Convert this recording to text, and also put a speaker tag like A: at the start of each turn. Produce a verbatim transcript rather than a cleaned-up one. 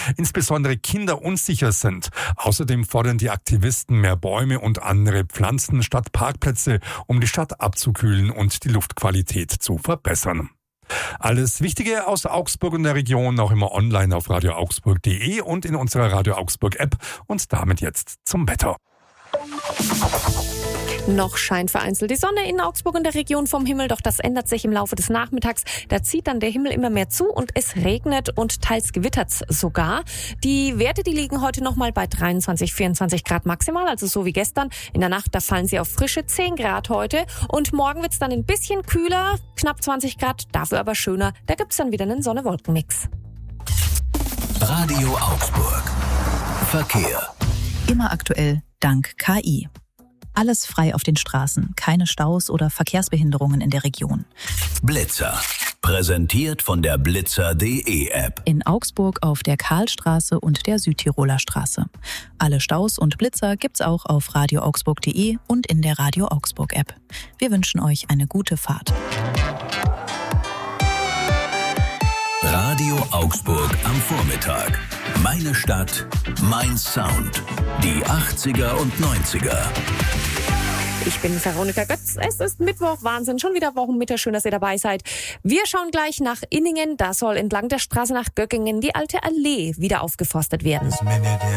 A: insbesondere Kinder unsicher sind. Außerdem fordern die Aktivisten mehr Bäume und andere Pflanzen statt Parkplätze, um die Stadt abzukühlen und die Luftqualität zu verbessern. Alles Wichtige aus Augsburg und der Region auch immer online auf radio augsburg punkt de und in unserer Radio Augsburg App. Und damit jetzt zum Wetter.
B: Noch scheint vereinzelt die Sonne in Augsburg und der Region vom Himmel, doch das ändert sich im Laufe des Nachmittags. Da zieht dann der Himmel immer mehr zu und es regnet und teils gewittert's sogar. Die Werte, die liegen heute nochmal bei dreiundzwanzig, vierundzwanzig Grad maximal, also so wie gestern. In der Nacht, da fallen sie auf frische zehn Grad heute und morgen wird's dann ein bisschen kühler, knapp zwanzig Grad, dafür aber schöner. Da gibt's dann wieder einen Sonne-Wolken-Mix.
C: Radio Augsburg. Verkehr.
D: Immer aktuell dank K I. Alles frei auf den Straßen, keine Staus oder Verkehrsbehinderungen in der Region.
C: Blitzer. Präsentiert von der blitzer punkt de App.
D: In Augsburg auf der Karlstraße und der Südtiroler Straße. Alle Staus und Blitzer gibt's auch auf radio augsburg punkt de und in der Radio Augsburg App. Wir wünschen euch eine gute Fahrt.
C: Radio Augsburg am Vormittag. Meine Stadt, mein Sound. Die achtziger und neunziger.
B: Ich bin Veronika Götz. Es ist Mittwoch. Wahnsinn. Schon wieder Wochenmittag. Schön, dass ihr dabei seid. Wir schauen gleich nach Inningen. Da soll entlang der Straße nach Göckingen die alte Allee wieder aufgeforstet werden.